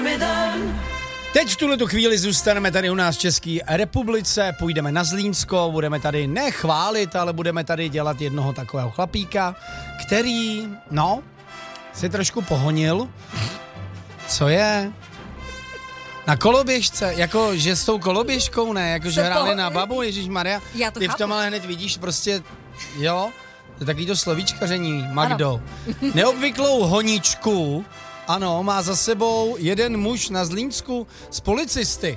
Teď v tuhletu chvíli zůstaneme tady u nás v České republice, půjdeme na Zlínsko, budeme tady nechválit, ale budeme tady dělat jednoho takového chlapíka, který, si trošku pohonil. Co je? Na koloběžce, jako že s tou koloběžkou, ne, jako že hráli na babu, ježišmarja. Ty v tom ale hned vidíš prostě, jo, to je takový to slovíčkaření, Magdo. Ano. Neobvyklou honičku, ano, má za sebou jeden muž na Zlínsku z policisty,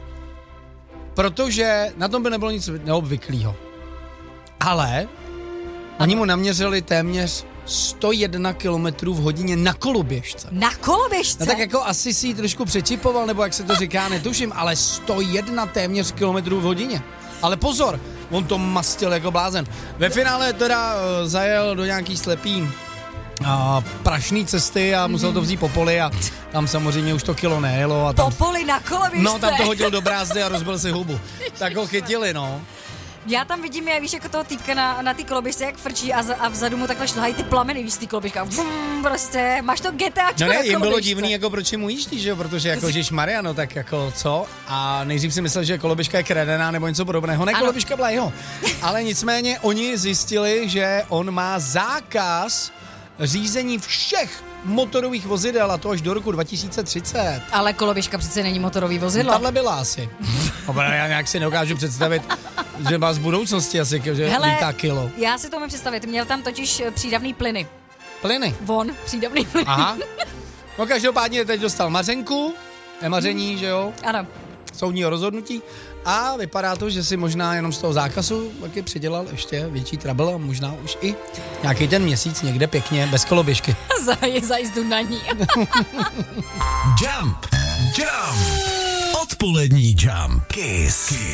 protože na tom by nebylo nic neobvyklého. Ale oni mu naměřili téměř 101 km v hodině na koloběžce. Na koloběžce? No tak jako asi si ji trošku přečipoval, nebo jak se to říká, netuším, ale 101 téměř kilometrů v hodině. Ale pozor, on to mastil jako blázen. Ve finále teda zajel do nějaký slepý prašný cesty a musel to vzít po poli a tam samozřejmě už to kilo nejelo. A tam, po poli na koloběžce? No, tam to hodil do brázdy a rozbil si hubu. Tak ho chytili, no. Já tam vidím, víš, jako toho týpka na ty koloběžce, jak frčí a vzadu mu takhle šlehají ty plameny, víš, ty koloběžka. Prostě, máš to GTAčko no na koloběžce. Jim bylo divný, jako proč mu jíždí, že jo, protože jako Ježišmarja, no tak jako co? A nejdřív si myslel, že koloběžka je kradená nebo něco podobného. Ne, koloběžka byla jeho. Ale nicméně oni zjistili, že on má zákaz řízení všech motorových vozidel a to až do roku 2030. Ale koloběžka přece není motorový vozidlo. Tahle byla asi. Já nějak si nedokážu představit, že má z budoucnosti asi, že lítá kilo. Já si to umím představit. Měl tam totiž přídavný plyny. Plyny? Přídavný plyny. Aha. No každopádně teď dostal mařenku, nemaření, že jo? Ano. Soudního rozhodnutí. A vypadá to, že si možná jenom z toho zákazu taky přidělal ještě větší trouble a možná už i nějaký ten měsíc někde pěkně bez koloběžky. Za jízdu na ní. Jump. Odpolední Jump. Kiss.